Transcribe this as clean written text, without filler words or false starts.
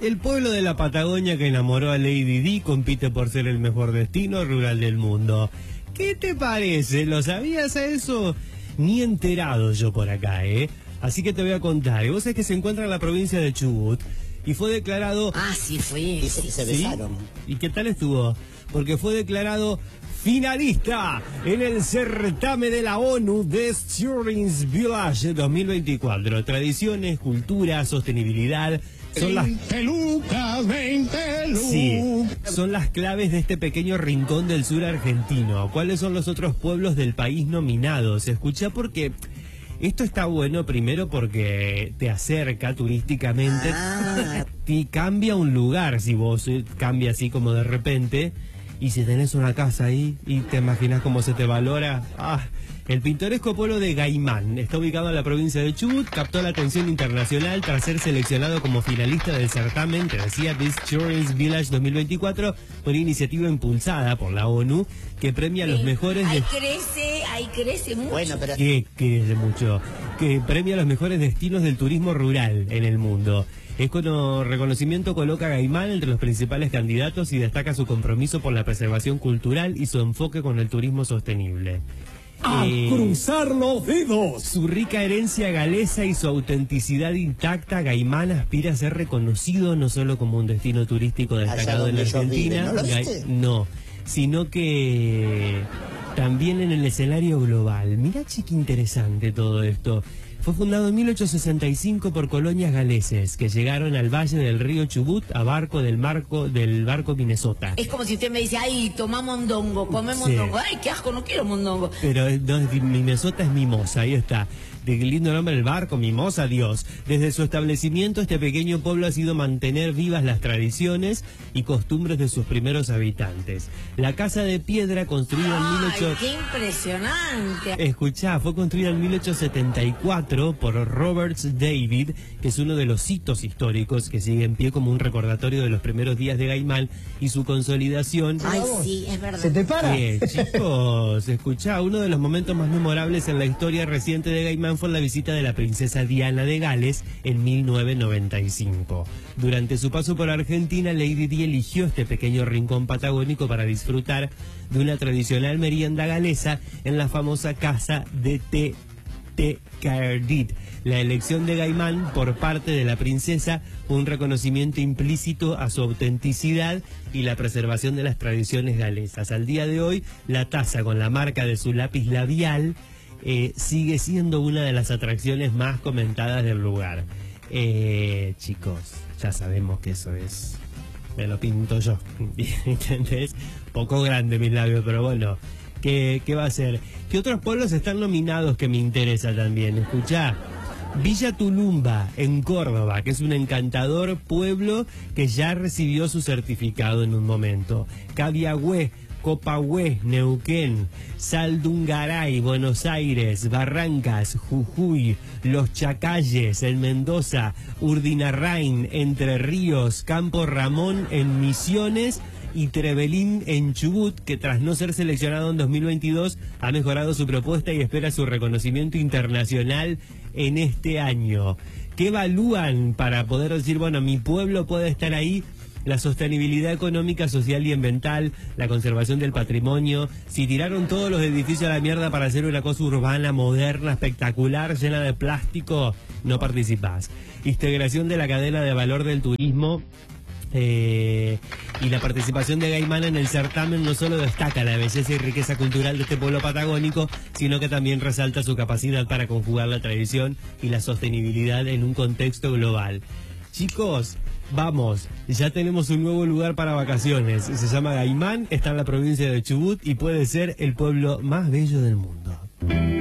El pueblo de la Patagonia que enamoró a Lady Di compite por ser el mejor destino rural del mundo. ¿Qué te parece? ¿Lo sabías a eso? Ni enterado yo por acá, ¿eh? Así que te voy a contar. Vos sabés que se encuentra en la provincia de Chubut y fue declarado... Ah, sí, fue. Dice que se besaron. ¿Y qué tal estuvo? Porque fue declarado finalista en el certamen de la ONU de Sturi's Village 2024. Tradiciones, cultura, sostenibilidad... Son las... 20 lucas, 20 lucas. Sí, son las claves de este pequeño rincón del sur argentino. ¿Cuáles son los otros pueblos del país nominados? Escuchá, porque esto está bueno primero porque te acerca turísticamente y cambia un lugar si vos cambias así como de repente. Y si tenés una casa ahí y te imaginas cómo se te valora. El pintoresco pueblo de Gaimán está ubicado en la provincia de Chubut, captó la atención internacional tras ser seleccionado como finalista del certamen, te decía, This Tourist Village 2024, por iniciativa impulsada por la ONU, que premia a los mejores... Ahí crece mucho. Bueno, pero... ¿Qué crece mucho? Que premia a los mejores destinos del turismo rural en el mundo. Es con reconocimiento coloca a Gaimán entre los principales candidatos y destaca su compromiso por la preservación cultural y su enfoque con el turismo sostenible. ¡A cruzar los dedos! Su rica herencia galesa y su autenticidad intacta, Gaimán aspira a ser reconocido no solo como un destino turístico destacado en Argentina, ¿No lo viste? no, sino que también en el escenario global. Mirá, qué interesante todo esto. Fue fundado en 1865 por colonias galeses que llegaron al valle del río Chubut a barco del barco Minnesota. Es como si usted me dice, ay, toma mondongo, come Sí. mondongo. Ay, qué asco, no quiero mondongo. Pero no, Minnesota es Mimosa, ahí está. De qué lindo nombre el barco, Mimosa, Dios. Desde su establecimiento, este pequeño pueblo ha sido mantener vivas las tradiciones y costumbres de sus primeros habitantes. La casa de piedra construida en Ay, qué impresionante. Escuchá, fue construida en 1874 por Roberts David, que es uno de los hitos históricos que sigue en pie como un recordatorio de los primeros días de Gaimán y su consolidación. Ay, sí, es verdad. ¿Se te para? Chicos, escuchá, uno de los momentos más memorables en la historia reciente de Gaimán fue la visita de la princesa Diana de Gales en 1995. Durante su paso por Argentina, Lady Di eligió este pequeño rincón patagónico para disfrutar de una tradicional merienda galesa en la famosa casa de té Cardit. La elección de Gaimán por parte de la princesa fue un reconocimiento implícito a su autenticidad y la preservación de las tradiciones galesas. Al día de hoy, la taza con la marca de su lápiz labial sigue siendo una de las atracciones más comentadas del lugar. Chicos, ya sabemos que eso es... Me lo pinto yo, ¿entendés? Poco grande mis labios, pero bueno, ¿qué va a ser? ¿Qué otros pueblos están nominados que me interesa también? Escuchá, Villa Tulumba, en Córdoba, que es un encantador pueblo que ya recibió su certificado en un momento. Cabiagüe, Copahue, Neuquén, Saldungaray, Buenos Aires, Barrancas, Jujuy, Los Chacalles, en Mendoza, Urdinarrain, Entre Ríos, Campo Ramón, en Misiones y Trevelín en Chubut, que tras no ser seleccionado en 2022 ha mejorado su propuesta y espera su reconocimiento internacional en este año. ¿Qué evalúan para poder decir, bueno, mi pueblo puede estar ahí? La sostenibilidad económica, social y ambiental, la conservación del patrimonio. Si tiraron todos los edificios a la mierda para hacer una cosa urbana, moderna, espectacular, llena de plástico, no participás. Integración de la cadena de valor del turismo. Y la participación de Gaimán en el certamen no solo destaca la belleza y riqueza cultural de este pueblo patagónico, sino que también resalta su capacidad para conjugar la tradición y la sostenibilidad en un contexto global. Chicos, vamos, ya tenemos un nuevo lugar para vacaciones. Se llama Gaimán, está en la provincia de Chubut y puede ser el pueblo más bello del mundo.